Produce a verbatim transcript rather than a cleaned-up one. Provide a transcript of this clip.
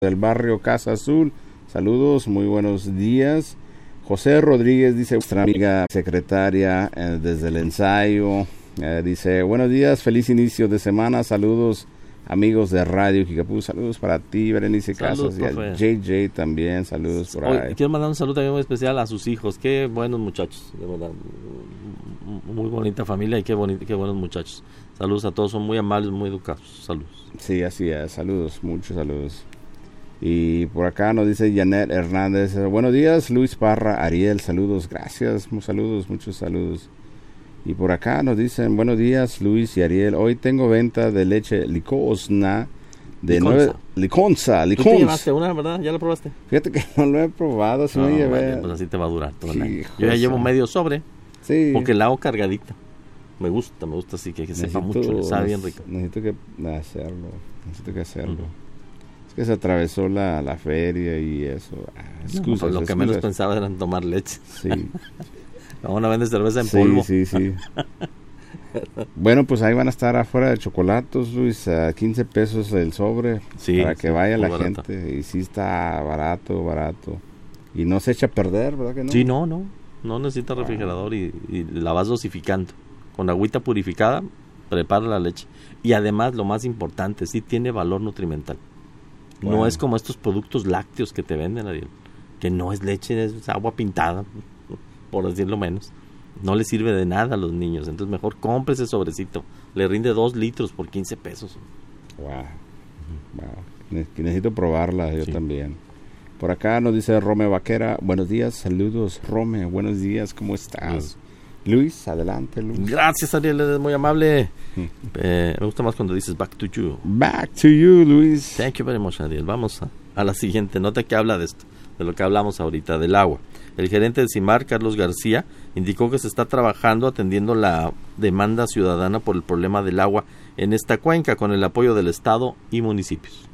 del barrio Casa Azul. Saludos, muy buenos días. José Rodríguez dice, nuestra amiga secretaria eh, desde el ensayo, eh, dice, buenos días, feliz inicio de semana, saludos amigos de Radio Jicapú, saludos para ti, Berenice Casas, y a J J también, saludos por Hoy, ahí. Quiero mandar un saludo también muy especial a sus hijos, qué buenos muchachos, de verdad, muy bonita familia y qué, bonito, qué buenos muchachos. Saludos a todos, son muy amables, muy educados, saludos. Sí, así es, saludos, muchos saludos. Y por acá nos dice Janet Hernández, buenos días, Luis Parra, Ariel, saludos, gracias, muchos saludos, muchos saludos. Y por acá nos dicen, buenos días, Luis y Ariel, hoy tengo venta de leche licosna, de Liconza. nueve, liconza, liconza. Tú te llevaste una, ¿verdad? ¿Ya la probaste? Fíjate que no lo he probado, si no, me llevé. Vale, pues así te va a durar todo el año. Hijo, Yo ya llevo sí. medio sobre, Sí. porque la hago cargadita. Me gusta, me gusta así que, que sepa mucho, le sabe bien rico. Necesito que hacerlo, necesito que hacerlo. Uh-huh. Es que se atravesó la, la feria y eso. Ah, excusas, No, pues lo que excusas. menos pensaba era en tomar leche. Sí. Ahora vende cerveza en sí, polvo. Sí, sí, Bueno, pues ahí van a estar afuera de Chocolatos, Luis, a quince pesos el sobre, sí, para que sí, vaya la barato. gente. Y sí está barato, barato. Y no se echa a perder, ¿verdad que no? Sí, no, no. No necesita refrigerador y, y la vas dosificando. Con agüita purificada, prepara la leche. Y además, lo más importante, sí tiene valor nutrimental. Bueno. No es como estos productos lácteos que te venden, Ariel, que no es leche, es agua pintada, por decirlo menos. No le sirve de nada a los niños, entonces mejor compre ese sobrecito. Le rinde dos litros por quince pesos. Wow. Wow. Ne- necesito probarla yo Sí. también. Por acá nos dice Rome Vaquera, buenos días, saludos Rome, buenos días, ¿cómo estás? Luis, adelante Luis. Gracias, Ariel, eres muy amable. eh, me gusta más cuando dices back to you. Back to you, Luis. Thank you very much, Ariel. Vamos a, a la siguiente nota que habla de esto, de lo que hablamos ahorita, del agua. El gerente del CIMAR, Carlos García, indicó que se está trabajando atendiendo la demanda ciudadana por el problema del agua en esta cuenca con el apoyo del Estado y municipios.